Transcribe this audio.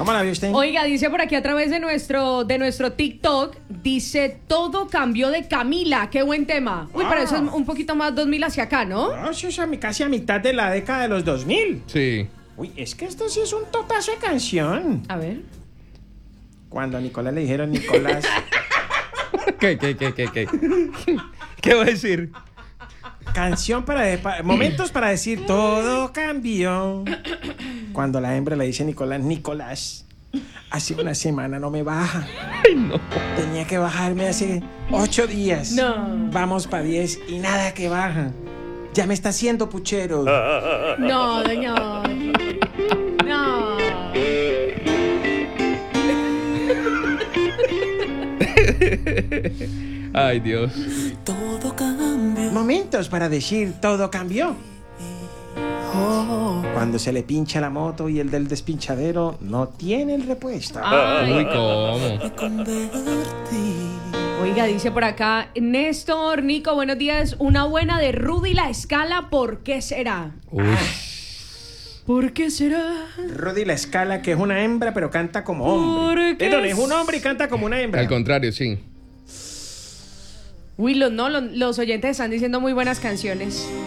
¿Cómo la vio usted? Oiga, dice por aquí a través de nuestro TikTok, dice, todo cambió de Camila. Qué buen tema. Uy, pero eso es un poquito más 2000 hacia acá, ¿no? No, eso es casi a mitad de la década de los 2000. Sí. Uy, es que esto sí es un totazo de canción. A ver. Cuando a Nicolás le dijeron Nicolás. ¿Qué? ¿Qué va a decir? Canción momentos para decir todo cambió. Cuando la hembra le dice a Nicolás, hace una semana no me baja. Ay, no. Tenía que bajarme hace 8 días. No. Vamos para 10 y nada que baja. Ya me está haciendo puchero. No, señor. No. Ay, Dios. Todo cambió. Momentos para decir todo cambió. Cuando se le pincha la moto y el del despinchadero no tiene el repuesto. Uy, ¿cómo? Me convertí. Oiga, dice por acá, Néstor, Nico, buenos días. Una buena de Rudy La Escala, ¿por qué será? Uy. ¿Por qué será? Rudy La Escala, que es una hembra pero canta como ¿Por hombre. qué Perdón, es un hombre y canta como una hembra. Al contrario, sí. Uy, los oyentes están diciendo muy buenas canciones.